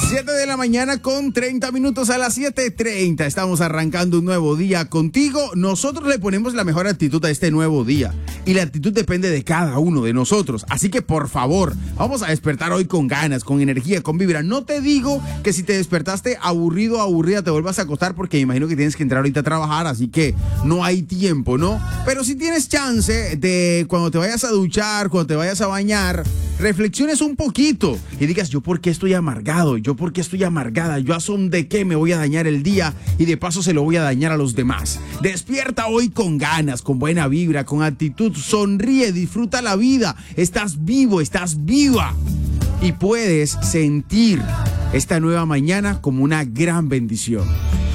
7 de la mañana con 30 minutos a las 7:30. Estamos arrancando un nuevo día contigo. Nosotros le ponemos la mejor actitud a este nuevo día. Y la actitud depende de cada uno de nosotros. Así que por favor, vamos a despertar hoy con ganas, con energía, con vibra. No te digo que si te despertaste aburrido o aburrida te vuelvas a acostar, porque me imagino que tienes que entrar ahorita a trabajar, así que no hay tiempo, ¿no? Pero si tienes chance de cuando te vayas a duchar, cuando te vayas a bañar, reflexiones un poquito y digas, ¿yo por qué estoy amargado? ¿Yo por qué estoy amargada? ¿Yo a son de qué me voy a dañar el día? Y de paso se lo voy a dañar a los demás. Despierta hoy con ganas, con buena vibra, con actitud. Sonríe, disfruta la vida. Estás vivo, estás viva. Y puedes sentir esta nueva mañana como una gran bendición.